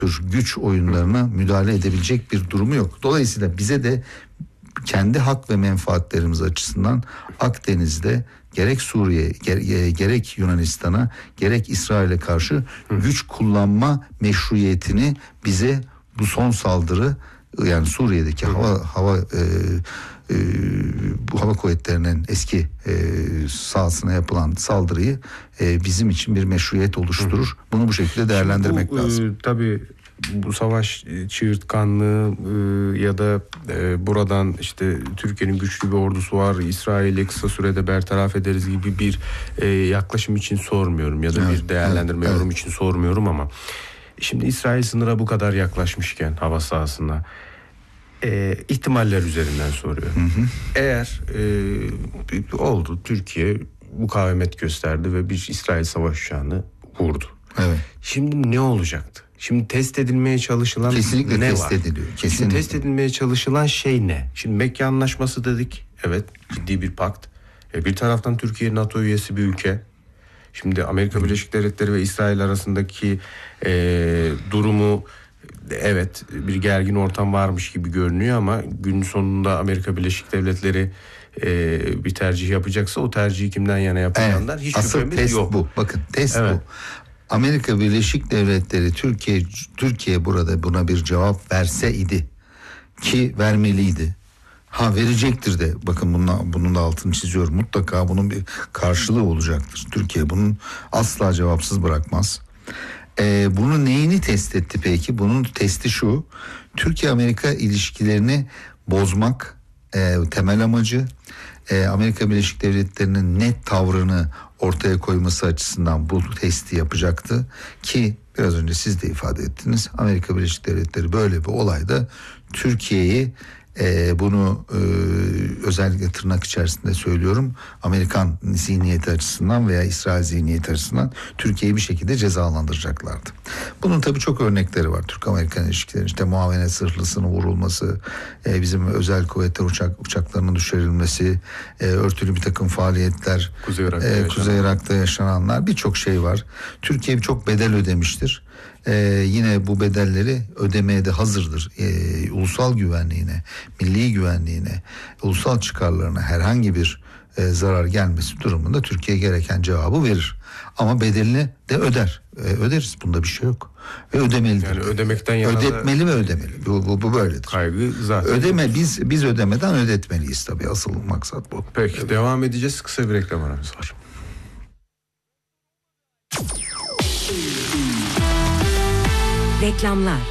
güç oyunlarına müdahale edebilecek bir durumu yok. Dolayısıyla bize de kendi hak ve menfaatlerimiz açısından Akdeniz'de gerek Suriye gerek Yunanistan'a gerek İsrail'e karşı güç kullanma meşruiyetini bize bu son saldırı, yani Suriye'deki hava kuvvetlerinin eski sahasına yapılan saldırıyı bizim için bir meşruiyet oluşturur. Bunu bu şekilde değerlendirmek lazım. Tabii bu savaş çığırtkanlığı ya da buradan işte Türkiye'nin güçlü bir ordusu var, İsrail'i kısa sürede bertaraf ederiz gibi bir yaklaşım için sormuyorum ya da bir değerlendirme yorum için sormuyorum ama şimdi İsrail sınıra bu kadar yaklaşmışken hava sahasına ihtimaller üzerinden soruyorum. Eğer oldu, Türkiye mukavemet gösterdi ve bir İsrail savaş uçağını vurdu. Evet. Şimdi ne olacaktı? Şimdi test edilmeye çalışılan kesinlikle ne test var? Ediliyor. Kesinlikle. Şimdi test edilmeye çalışılan şey ne? Şimdi Mekke Anlaşması dedik. Evet, ciddi bir pakt. Bir taraftan Türkiye NATO üyesi bir ülke. Şimdi Amerika Birleşik Devletleri ve İsrail arasındaki durumu, evet, bir gergin ortam varmış gibi görünüyor ama günün sonunda Amerika Birleşik Devletleri bir tercih yapacaksa o tercihi kimden yana yapacağından hiç şüphemiz test yok. Bu. Bakın test bu. Amerika Birleşik Devletleri Türkiye burada buna bir cevap verse idi ki vermeliydi. Verecektir de, bakın bunun da altını çiziyorum, mutlaka bunun bir karşılığı olacaktır. Türkiye bunun asla cevapsız bırakmaz. Bunun neyini test etti peki? Bunun testi şu: Türkiye-Amerika ilişkilerini bozmak temel amacı. Amerika Birleşik Devletleri'nin net tavrını ortaya koyması açısından bu testi yapacaktı ki biraz önce siz de ifade ettiniz. Amerika Birleşik Devletleri böyle bir olayda Türkiye'yi bunu özellikle tırnak içerisinde söylüyorum, Amerikan zihniyeti açısından veya İsrail zihniyeti açısından Türkiye'yi bir şekilde cezalandıracaklardı. Bunun tabii çok örnekleri var. Türk-Amerikan ilişkileri, işte muavenet zırhlısının vurulması, bizim özel kuvvetler uçaklarının düşürülmesi, örtülü bir takım faaliyetler, Kuzey Irak'ta yaşananlar, birçok şey var. Türkiye birçok bedel ödemiştir. Yine bu bedelleri ödemeye de hazırdır. Ulusal güvenliğine, milli güvenliğine, ulusal çıkarlarına herhangi bir zarar gelmesi durumunda Türkiye gereken cevabı verir. Ama bedelini de öder. Öderiz. Bunda bir şey yok. Ve ödemelidir. Yani ödemekten yana ödetmeli ve ödemeli. Bu böyledir. Kaygı zaten. Biz ödemeden ödetmeliyiz tabii. Asıl maksat bu. Peki, evet. Devam edeceğiz. Kısa bir reklam aramız var. Reklamlar.